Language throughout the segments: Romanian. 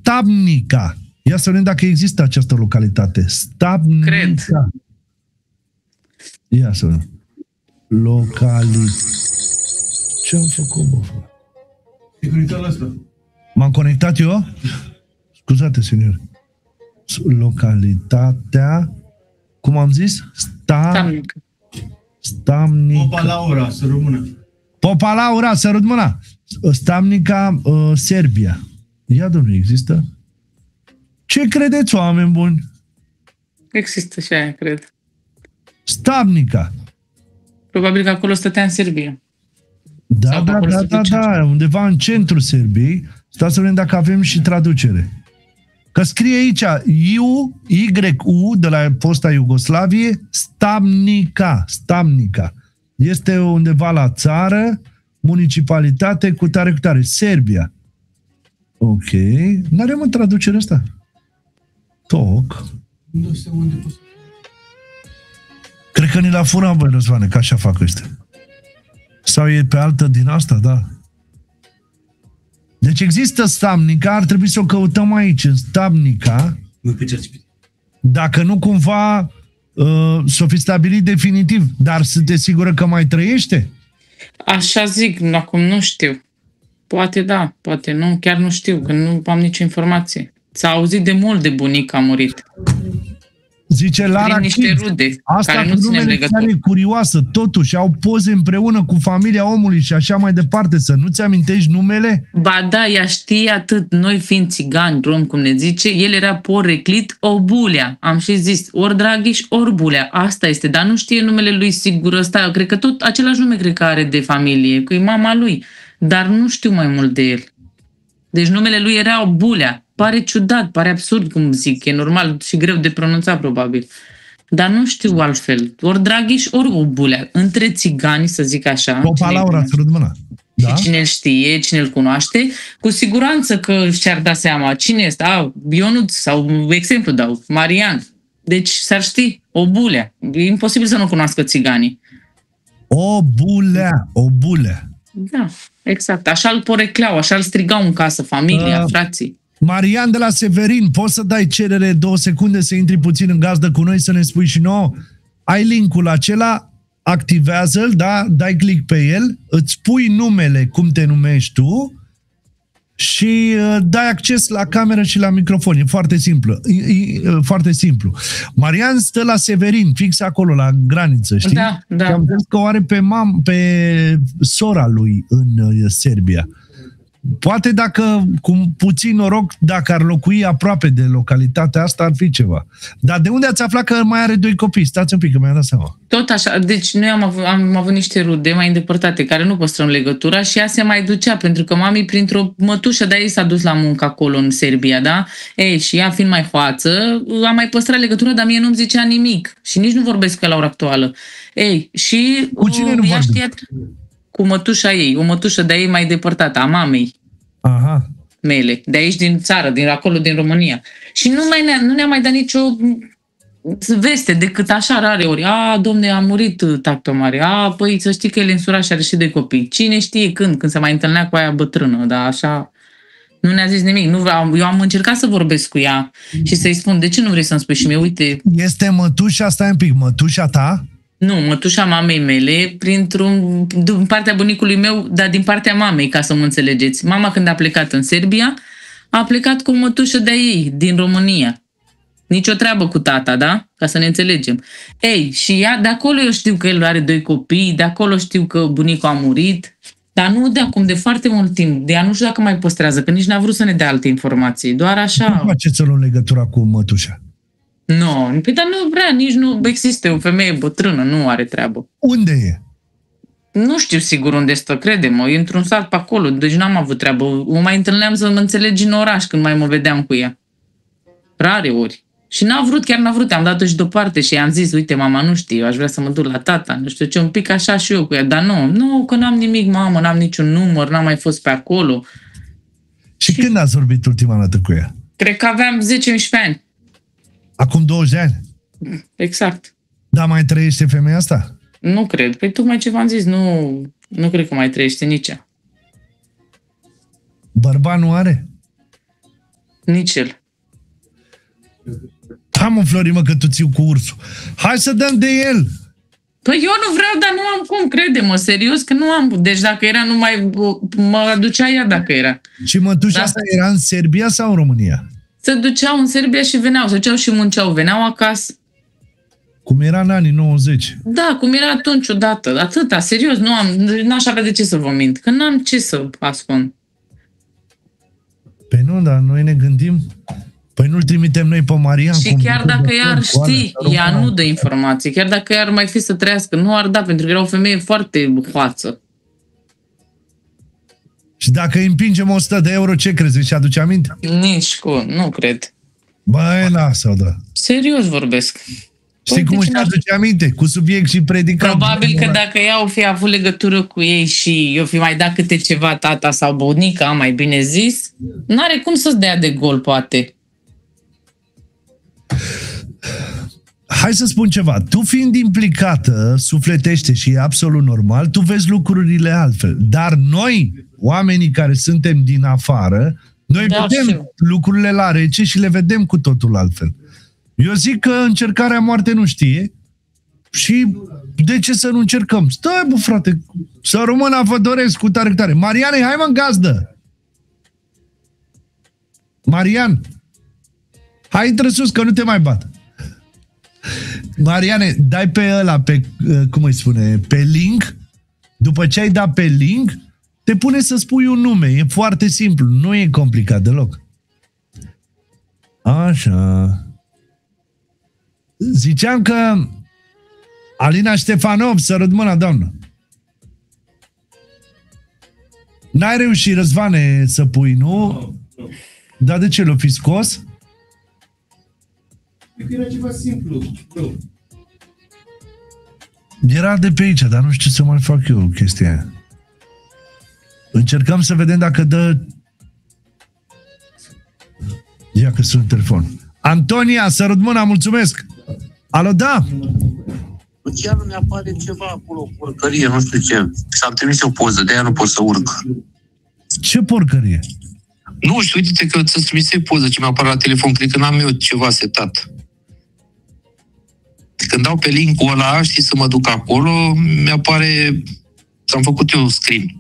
Stabnica. Ia să vedem dacă există această localitate. Stabnica. Cred. Ia să vedem. Ce-am făcut, bă? Te conectat la asta. M-am conectat eu? Scuzate, senior. Localitatea... Cum am zis? Stamnică. Stamnica. Popa Laura, să rămână. Popa Laura, sărut mâna. Stamnica, Serbia. Ia, domnule, există? Ce credeți, oameni buni? Există și aia, cred. Stamnica. Probabil că acolo stătea în Serbia. Da, undeva în centrul Serbiei. Stați să vedem dacă avem și traducere. Că scrie aici YU de la fosta Iugoslavie, Stamnica. Este undeva la țară, municipalitate cu tare, Serbia. Ok. N-are în traducere asta. Toc. Cred că ni l-a furat, băi, Răzvane, că așa fac ăștia. Sau e pe altă din asta, da. Deci există Stamnica, ar trebui să o căutăm aici, în Stamnica. Dacă nu cumva s-o fi stabilit definitiv. Dar sunteți sigură că mai trăiește? Așa zic, acum nu știu. Poate da, poate nu, chiar nu știu, că nu am nicio informație. S-a auzit de mult de bunica a murit. Zice Lara prin niște rude, asta care nu ținem legătură. E curioasă, totuși, au poze împreună cu familia omului și așa mai departe, să nu-ți amintești numele? Ba da, ea știe atât, noi fiind țigani, rom, cum ne zice, el era Poreclit Obulea, am și zis, ori Draghiș, ori Bulea, asta este, dar nu știe numele lui sigur ăsta, cred că tot același nume cred că are de familie, că e mama lui, dar nu știu mai mult de el. Deci numele lui era Bulea. Pare ciudat, pare absurd, cum zic, e normal și greu de pronunțat, probabil. Dar nu știu altfel. Ori Draghiș, ori Obulea. Între țigani, să zic așa. Popa Laura, sărut mâna. Da? Și cine îl știe, cine îl cunoaște, cu siguranță că și-ar da seama cine este. Ionuț, sau exemplu dau, Marian. Deci s-ar ști, Obulea. E imposibil să nu cunoască țiganii. Obulea. Da, exact. Așa îl porecleau, așa îl strigau în casă, familia, frații. Marian de la Severin, poți să dai cerere 2 secunde să intri puțin în gazdă cu noi, să ne spui și nouă? Ai linkul acela, activează-l, da? Dai click pe el, îți pui numele, cum te numești tu și dai acces la cameră și la microfon. E foarte simplu. Foarte simplu. Marian stă la Severin, fix acolo, la graniță, știi? Da. Și am zis că o are pe sora lui în Serbia. Poate dacă, cu puțin noroc, dacă ar locui aproape de localitatea asta, ar fi ceva. Dar de unde ați aflat că mai are 2 copii? Stați un pic, că mi-am dat seama. Tot așa. Deci noi am avut niște rude mai îndepărtate care nu păstrăm legătura și ea se mai ducea, pentru că mami printr-o mătușă de-aia s-a dus la muncă acolo în Serbia, da? Ei, și ea fiind mai hoață, a mai păstrat legătura, dar mie nu-mi zicea nimic. Și nici nu vorbesc cu la ora actuală. Ei, și cu cine nu știa cu mătușa ei, o mătușă de ei mai depărtată, a mamei. Aha. Mele, de aici din țară, din acolo, din România. Și nu ne-a mai dat nicio veste decât așa rare ori. Domne, a murit tacto mare. Păi să știi că el însura și are și 2 copii. Cine știe când se mai întâlnea cu aia bătrână, dar așa nu ne-a zis nimic. Eu am încercat să vorbesc cu ea și să-i spun, de ce nu vrei să-mi spui și mie, uite... Este mătușa, stai un pic, mătușa ta? Nu, mătușa mamei mele, din partea bunicului meu, dar din partea mamei, ca să mă înțelegeți. Mama, când a plecat în Serbia, a plecat cu o mătușă de-a ei, din România. Nici o treabă cu tata, da? Ca să ne înțelegem. Ei, și ea, de acolo eu știu că el are 2 copii, de acolo știu că bunicul a murit, dar nu de acum, de foarte mult timp. De ea nu știu dacă mai păstrează, că nici n-a vrut să ne dea alte informații, doar așa. Cum faceți în legătura cu mătușa? Nu, dar nu vrea, nici nu există o femeie bătrână, nu are treabă. Unde e? Nu știu sigur unde stă, crede-mă, e într-un sat pe acolo, deci n-am avut treabă. O mai întâlneam să mă înțelegi în oraș când mai mă vedeam cu ea. Rare ori. Și chiar n-a vrut, am dat-o și deoparte și i-am zis, uite, mama, nu știu, eu aș vrea să mă duc la tata, nu știu ce, un pic așa și eu cu ea, dar nu, că n-am nimic, mamă, n-am niciun număr, n-am mai fost pe acolo. Și când ați vorbit ultima dată cu ea? Cred că aveam 10-11 ani. Acum 20 de ani? Exact. Dar mai trăiește femeia asta? Nu cred. Păi tocmai ce v-am zis, nu cred că mai trăiește nici ea. Bărbat nu are? Nici el. Hai mă, Florin, mă, că tu ții cu ursul. Hai să dăm de el. Păi eu nu vreau, dar nu am cum, crede-mă, serios că nu am. Deci dacă era, nu mai mă aducea ea dacă era. Și mătușa asta era în Serbia sau în România? Se duceau în Serbia și veneau, se duceau și munceau, veneau acasă. Cum era în anii 90. Da, cum era atunci odată. Atâta, serios, n-aș avea de ce să vă mint, că n-am ce să ascund. Păi nu, dar noi ne gândim... Păi nu-l trimitem noi pe Marian. Și chiar dacă ea ar ști, ea nu dă informații. Chiar dacă ea ar mai fi să trăiască, nu ar da, pentru că era o femeie foarte hoață. Și dacă îi împingem 100 de euro, ce crezi? Și aduce aminte? Nici cu, nu cred. Băi, lasă-o, da. Serios vorbesc. Știi cum își aduce aminte? Cu subiect și predicat. Probabil că dacă ea o fi avut legătură cu ei și eu fi mai dat câte ceva tata sau bunica, mai bine zis, n-are cum să-ți dea de gol, poate. Hai să spun ceva. Tu fiind implicată, sufletește și e absolut normal, tu vezi lucrurile altfel. Dar noi, oamenii care suntem din afară, noi vedem lucrurile la rece și le vedem cu totul altfel. Eu zic că încercarea moarte nu știe și de ce să nu încercăm? Stai, bă, frate, să rămână, vă doresc cu tare, tare. Mariane, hai mă în gazdă! Marian, hai intră sus că nu te mai bat. Mariane, dai pe ăla, pe, cum îi spune, pe link. După ce ai dat pe link, te pune să spui un nume. E foarte simplu, nu e complicat deloc. Așa. Ziceam că Alina Ștefanov, sărut mâna, doamnă. N-ai reușit, Răzvane, să pui, nu? Dar de ce l-o fi scos? Era ceva simplu. Era de pe aici, dar nu știu ce să mai fac eu chestia aia. Încercăm să vedem dacă dă... Ia că sunt telefon. Antonia, sărut mâna, mulțumesc! Alo, da? Chiar mi apare ceva acolo, porcărie, nu știu ce. Și am trimis o poză, de aia nu pot să urc. Ce porcărie? Nu știu, uite că ți-a trimis poză ce mi-apare la telefon, cred că n-am eu ceva setat. Când dau pe link-ul ăla, știi, să mă duc acolo, mi-apare... Am făcut eu screen.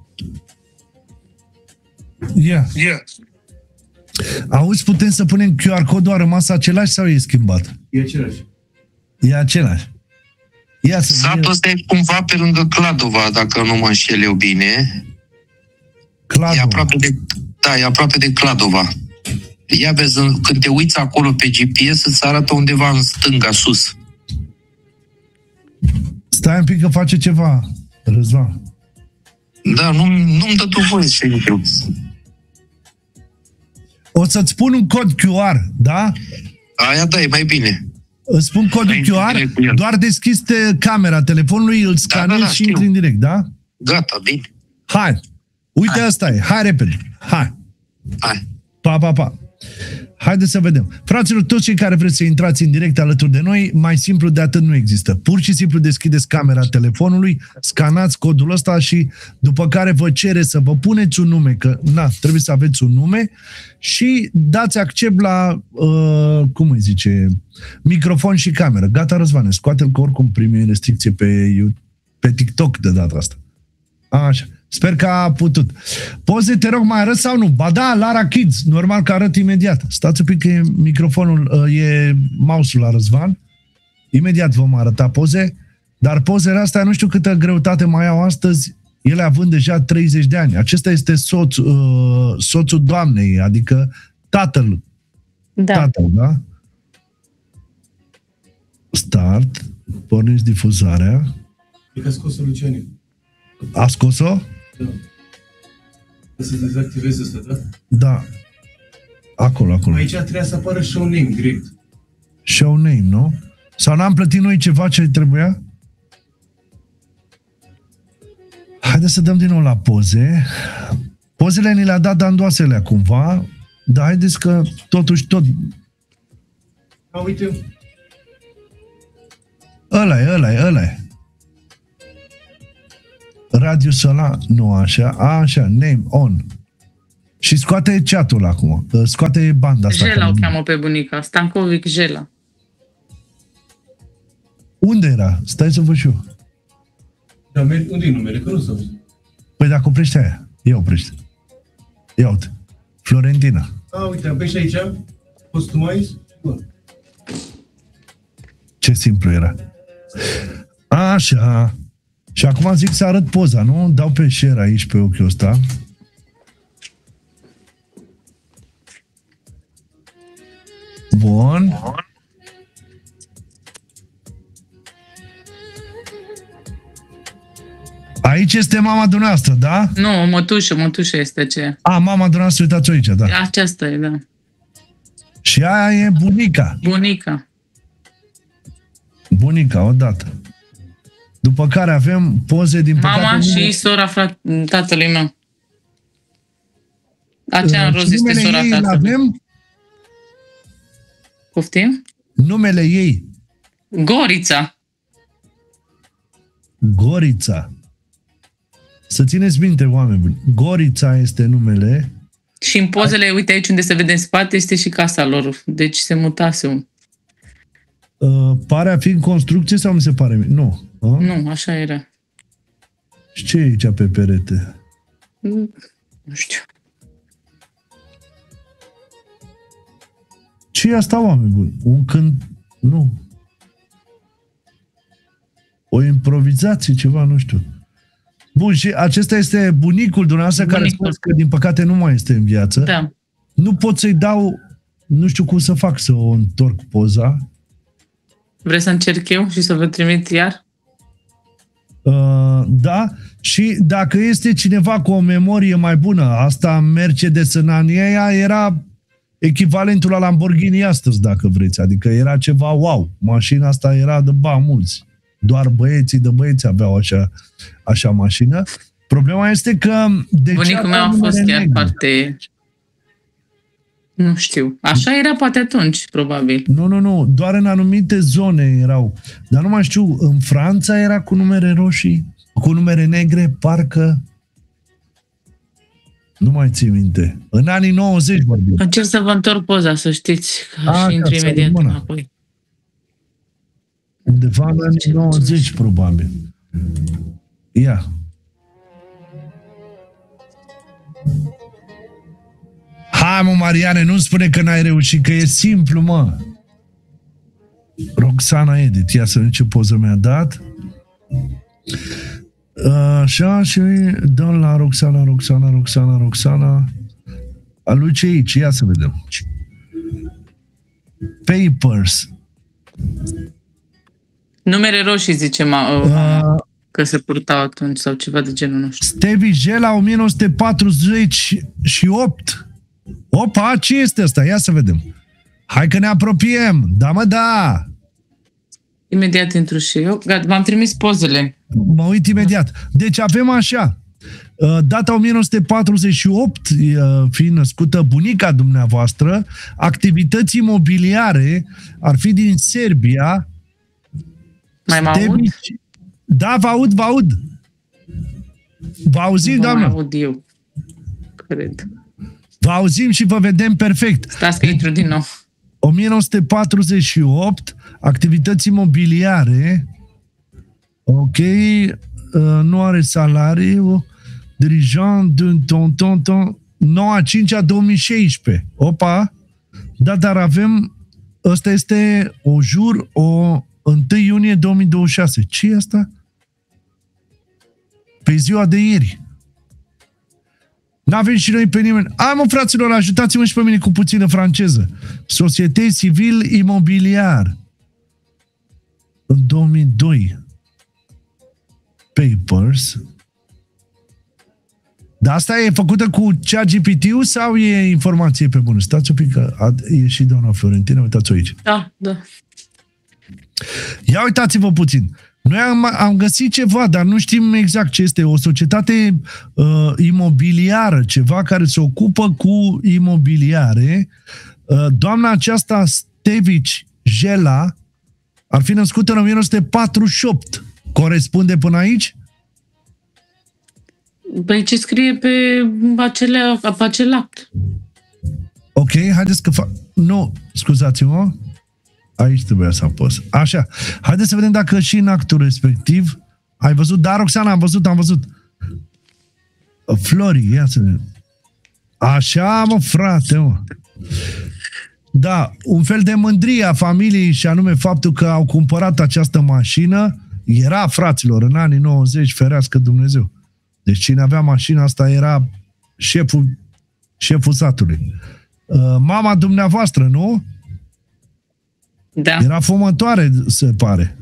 Ia. Auzi, putem să punem QR code-ul, a rămas același sau e schimbat? E același. E același. Ia să Satul ăsta e cumva pe lângă Cladova, dacă nu mă înșel eu bine. Cladova. E aproape de Cladova. Ia vezi, când te uiți acolo pe GPS, îți arată undeva în stânga, sus. Stai un pic că face ceva, Răzvan. Da, nu-mi dă tu voie să intru. O să-ți spun un cod QR, da? Aia da, e mai bine. Îți spun codul QR, doar deschizi camera telefonului, îl scanezi și intri în direct, da? Gata, bine. Hai, uite, asta e, hai repede, hai. Pa. Haideți să vedem. Fraților, toți cei care vreți să intrați în direct alături de noi, mai simplu de atât nu există. Pur și simplu deschideți camera telefonului, scanați codul ăsta și după care vă cere să vă puneți un nume, că trebuie să aveți un nume și dați accept la, cum îi zice, microfon și cameră. Gata, Răzvane, scoate-l că oricum primi restricție pe TikTok de data asta. Așa. Sper că a putut. Poze, te rog, mai arăt sau nu? Ba da, Lara Kids, normal că arăt imediat. Stați un pic că e microfonul, e mouse-ul la Răzvan. Imediat vom arăta poze, dar pozele astea nu știu câtă greutate mai au astăzi, ele având deja 30 de ani. Acesta este soțul doamnei, adică tatăl. Da. Tatăl, da? Start, porniți difuzarea. E că a scos-o Luciani. A scos-o? Da. Să dezactivezi asta, da? Da. Acolo. Aici trebuia să apară show name, direct. Show name, nu? Sau n-am plătit noi ceva ce trebuia? Haideți să dăm din nou la poze. Pozele ni le-a dat Dandoasele cumva, dar haideți că totuși tot... Uite. Ăla e. Radio Solar, nu așa, name on. Și scoate chat-ul acum. Scoate banda asta. Jela o cheamă pe bunica. Stankovic Jela. Unde era? Stai să văd și eu. Dar unde-i numele? Că nu s-au văzut. Păi dacă oprește aia. Ia oprește. Ia uite. Florentina. Uite, apeși aici. Customize. Bun. Ce simplu era. Așa. Și acum zic să arăt poza, nu? Dau pe share aici pe ochiul ăsta. Bun. Aici este mama dumneavoastră, da? Nu, mătușă este aceea. Mama dumneavoastră, uitați-o aici, da. Aceasta e, da. Și aia e bunica. Bunica. Bunica, odată. După care avem poze din păcate... Mama și sora tatălui meu. Aceea în roz este sora tatălui. Avem Poftim? numele ei. Gorița. Gorița. Să țineți minte, oameni buni. Gorița este numele. Și în pozele, uite aici unde se vede în spate, este și casa lor. Deci se mutase. Pare a fi în construcție sau mi se pare? Nu. Nu, așa era. Și ce e aici pe perete? Nu știu. Ce e asta, oameni buni? Un cânt... Nu. O improvizație, ceva, nu știu. Bun, și acesta este bunicul dumneavoastră care spune că, din păcate, nu mai este în viață. Da. Nu pot să-i dau... Nu știu cum să fac să o întorc poza. Vrei să încerc eu și să vă trimit iar? Da. Și dacă este cineva cu o memorie mai bună, asta Mercedes în anii aia era echivalentul la Lamborghini astăzi, dacă vreți. Adică era ceva wow. Mașina asta era de mulți. Doar băieții de băieți aveau așa mașină. Problema este că... Bunicul meu a fost chiar foarte... Nu știu. Așa era poate atunci, probabil. Nu. Doar în anumite zone erau. Dar nu mai știu, în Franța era cu numere roșii, cu numere negre, parcă... Nu mai țin minte. În anii 90 vorbim. Încerc să vă întorc poza, să știți. Și intru imediat înapoi. Undeva în anii 90, probabil. Ia. Hai, mă, Mariane, nu-mi spune că n-ai reușit, că e simplu, mă. Roxana Edit, ia să vedem ce poză mi-a dat. Așa, și dăm la Roxana. A lui ce aici? Ia să vedem. Papers. Numere roșii, zice că se purtau atunci sau ceva de genul, nu știu. Stevie Jela, 1948. Opa, ce este asta? Ia să vedem. Hai că ne apropiem. Da. Imediat intru și eu. Gata, v-am trimis pozele. Mă uit imediat. Deci avem așa. Data 1948, fiind născută bunica dumneavoastră, activități imobiliare ar fi din Serbia. Mai mă aud? Da, vă aud. Vă auzim, doamnă? Vă aud eu, cred. Vă auzim și vă vedem perfect. Stați că intru din nou. 1948, activități imobiliare, ok, nu are salariu, dirijant, 9/5/2016. Opa, da, dar avem, ăsta este o 1 iunie 2026. Ce e asta? Pe ziua de ieri. N-avem și noi pe nimeni. Mă, fraților, ajutați-mă și pe mine cu puțină franceză. Societe Civil Imobiliar. În 2002. Papers. Dar asta e făcută cu ChatGPT-ul sau e informație pe bună? Stați un pic, că a ieșit doamna Florentina, uitați-o aici. Da. Ia uitați-vă puțin. Noi am găsit ceva, dar nu știm exact ce este. O societate imobiliară, ceva care se ocupă cu imobiliare. Doamna aceasta, Stevici Jela, ar fi născută în 1948. Corespunde până aici? Păi ce scrie pe acel act? Ok, haideți că nu, scuzați-mă. Aici trebuia să apăs. Așa, haideți să vedem dacă și în actul respectiv ai văzut. Da, Roxana, am văzut. Flori, ia să vedem. Așa, mă, frate, mă. Da, un fel de mândrie a familiei și anume faptul că au cumpărat această mașină era, fraților, în anii 90, ferească Dumnezeu. Deci cine avea mașina asta era șeful satului. Mama dumneavoastră, nu? Da. Era fumătoare, se pare.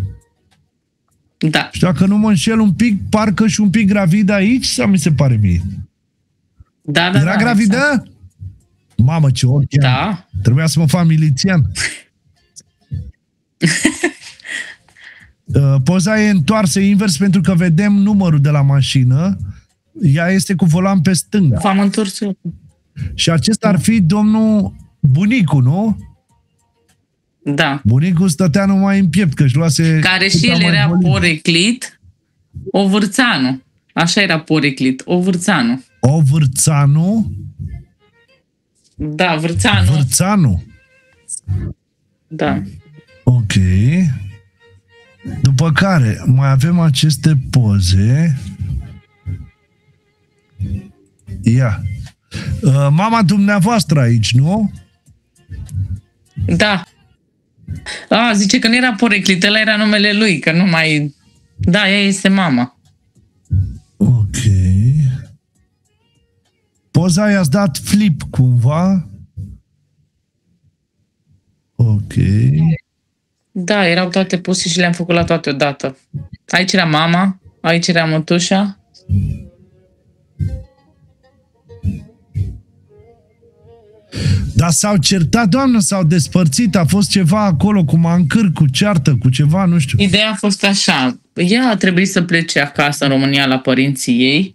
Da. Și dacă nu mă înșel un pic, parcă și un pic gravidă aici, sau mi se pare mie? Da, Era gravidă? Exact. Mamă, ce ochi. Da. Trebuia să mă fac milițian. Poza e întoarsă invers pentru că vedem numărul de la mașină. Ea este cu volan pe stânga. V-am întors eu. Și acesta ar fi domnul bunicu, nu? Da. Bunicul stătea numai în piept, că își luase... Care și el era poreclit Ovârțanu. Așa era poreclit, Ovârțanu. Ovârțanu? Da, Vârțanu. Vârțanu? Da. Ok. După care mai avem aceste poze. Ia. Mama dumneavoastră aici, nu? Da. Zice că nu era poreclit, ăla era numele lui, că nu mai... Da, ea este mama. Ok. Poza i-ați dat flip cumva? Ok. Da, erau toate puse și le-am făcut la toate odată. Aici era mama, aici era mătușa. Dar s-au certat, doamnă, s-au despărțit, a fost ceva acolo cu mancări, cu ceartă, cu ceva, nu știu. Ideea a fost așa, ea a trebuit să plece acasă în România la părinții ei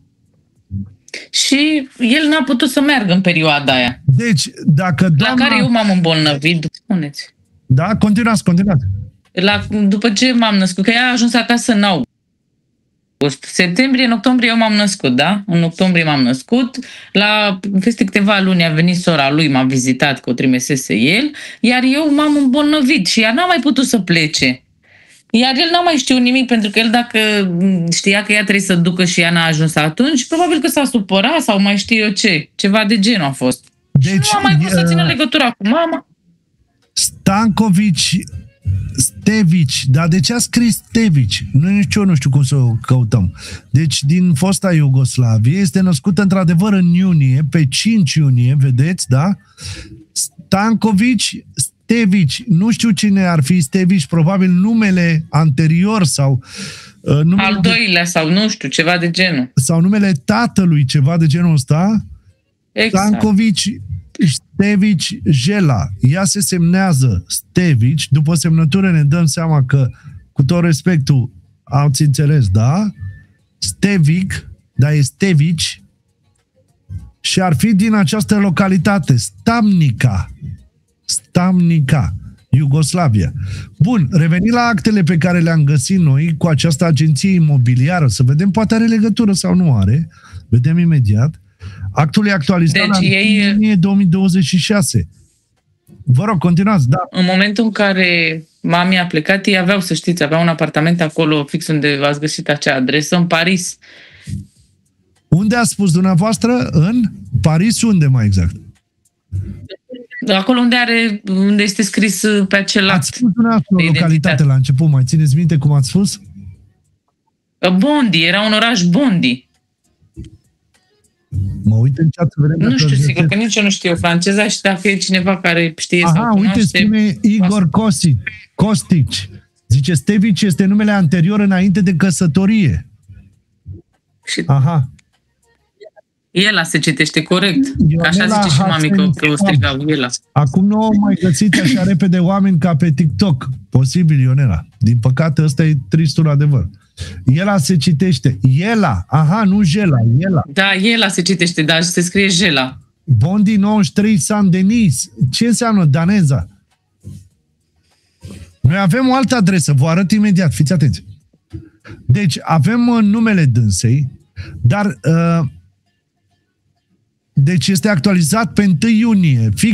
și el n-a putut să meargă în perioada aia. Deci, dacă doamna... La care eu m-am îmbolnăvit, spuneți. Da, continuați. După ce m-am născut, că ea a ajuns acasă în august. Septembrie, în octombrie eu m-am născut, da? În octombrie m-am născut, peste câteva luni a venit sora lui, m-a vizitat, că o trimisese el, iar eu m-am îmbolnăvit și ea n-a mai putut să plece. Iar el n-a mai știut nimic, pentru că el dacă știa că ea trebuie să ducă și ea n-a ajuns atunci, probabil că s-a supărat sau mai știu eu ce, ceva de genul a fost. Deci, și nu a mai putut să țină legătura cu mama. Stevici, dar de ce a scris Stevici? Nici eu nu știu cum să o căutăm. Deci din fosta Iugoslavie, este născută într-adevăr în iunie, pe 5 iunie, vedeți, da? Stevici, nu știu cine ar fi Stevici, probabil numele anterior sau... Al doilea sau nu știu, ceva de genul. Sau numele tatălui, ceva de genul ăsta. Exact. Stevici Jela. Ea se semnează Stevici. După semnătură ne dăm seama că, cu tot respectul, ați înțeles, da? Stevic, dar e Stevici. Și ar fi din această localitate, Stamnica, Iugoslavia. Bun, revenind la actele pe care le-am găsit noi cu această agenție imobiliară, să vedem, poate are legătură sau nu are. Vedem imediat. Actul e actualizat în iunie 2026. Vă rog, continuați, da. În momentul în care mami a plecat, ei aveau, să știți, aveau un apartament acolo, fix unde v-ați găsit acea adresă, în Paris. Unde a spus dumneavoastră? În Paris, unde mai exact? Acolo unde este scris pe acel act. Ați spus dumneavoastră o localitate la început, mai țineți minte cum ați spus? Bondi, era un oraș Bondi. Mă uit în chat să vedem. Nu știu, sigur, că nici eu nu știu franceza și dacă e cineva care știe sau cunoaște. Uite, spune Igor Kostic. Zice, Stevici este numele anterior înainte de căsătorie. Aha. Ela se citește corect. Așa zice și mami că o strigau Ela. Acum nu au mai găsit așa repede oameni ca pe TikTok. Posibil, Ionela. Din păcate, ăsta e tristul adevăr. Ela se citește. Ela. Aha, nu Jela. Ela. Da, Ela se citește, dar se scrie Jela. Bondi 93 Saint-Denis. Ce înseamnă daneza? Noi avem o altă adresă. Vă arăt imediat. Fiți atenți. Deci, avem numele dânsei. Dar deci este actualizat pe 1 iunie. Fix